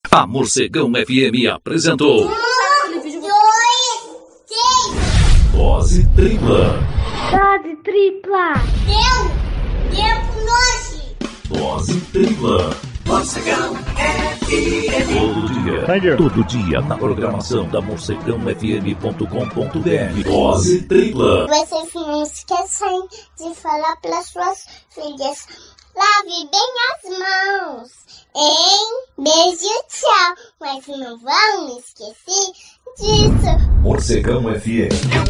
A Morcegão FM apresentou 1, 2, 3. Dose Tripla. Dose tripla. Deu pro lanche. Dose Tripla. Morcegão FM. Todo dia na programação da morcegãofm.com.br. Dose Tripla. Vocês não esquecem de falar para suas filhas. Lave bem as mãos, hein? Beijo, tchau. Mas não vão esquecer disso. Morcegão FM.